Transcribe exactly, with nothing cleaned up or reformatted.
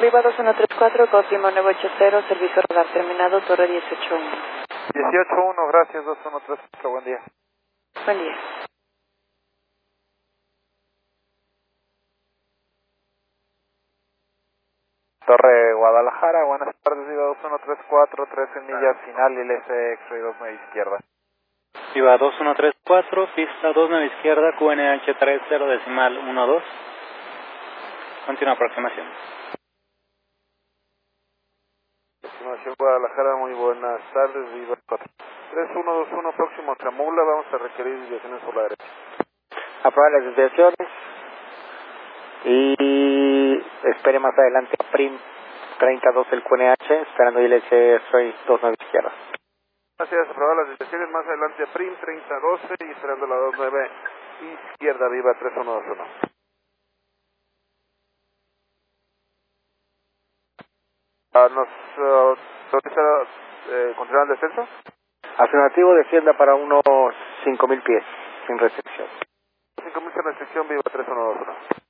Viva dos uno tres cuatro, Cosimo nueve ocho cero, servicio radar terminado, Torre dieciocho uno. dieciocho uno, gracias, dos uno tres cuatro, buen día. Buen día. Torre Guadalajara, buenas tardes, Viva dos uno tres cuatro, trece millas, final, L S X-ray dos nueve izquierda. Viva dos uno tres cuatro, pista dos nueve izquierda, Q N H treinta decimal uno dos. Continua aproximación. Aproximación Guadalajara, muy buenas tardes, Viva cuatro. tres uno dos uno, próximo Chamula, vamos a requerir desviaciones por la derecha. Aprobar las desviaciones y espere más adelante a Prim treinta dos el Q N H, esperando I L S X-ray dos nueve izquierda. Gracias, aprobar las desviaciones más adelante a Prim treinta doce y esperando la dos nueve izquierda, Viva tres uno dos uno. Uh, ¿Nos uh, autoriza eh, continuar el descenso? Afirmativo, descienda para unos cinco mil pies, sin restricción. cinco mil sin restricción, Viva tres uno dos uno.